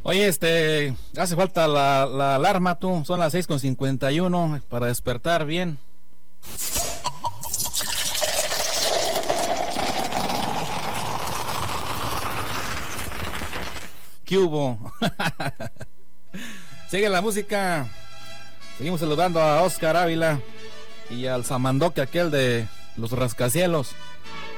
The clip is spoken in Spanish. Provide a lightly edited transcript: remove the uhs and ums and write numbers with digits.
Oye, hace falta la alarma, tú. Son las 6:51 para despertar bien. ¿Qué hubo? Sigue la música. Seguimos saludando a Oscar Ávila y al Samandoque, aquel de los rascacielos.